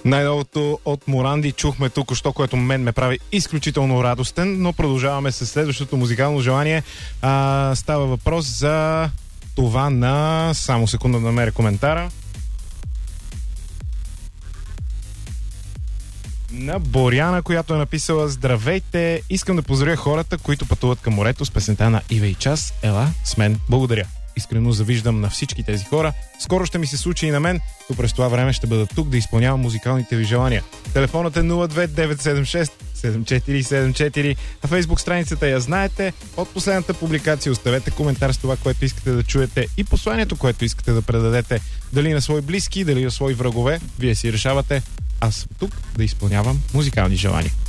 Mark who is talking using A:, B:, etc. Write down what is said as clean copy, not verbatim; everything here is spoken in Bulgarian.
A: Най-новото от Моранди чухме току-що, което мен ме прави изключително радостен, но продължаваме с следващото музикално желание. Става въпрос за това на... Само секунда да намеря коментара. На Боряна, която е написала: здравейте, искам да поздравя хората, които пътуват към морето с песента на Ива и Час. Ела с мен. Благодаря. Искрено завиждам на всички тези хора. Скоро ще ми се случи и на мен, но през това време ще бъда тук да изпълнявам музикалните ви желания. Телефонът е 02976-7474. На Фейсбук страницата я знаете. От последната публикация оставете коментар с това, което искате да чуете и посланието, което искате да предадете. Дали на свои близки, дали на свои врагове. Вие си решавате. Аз съм тук да изпълнявам музикални желания.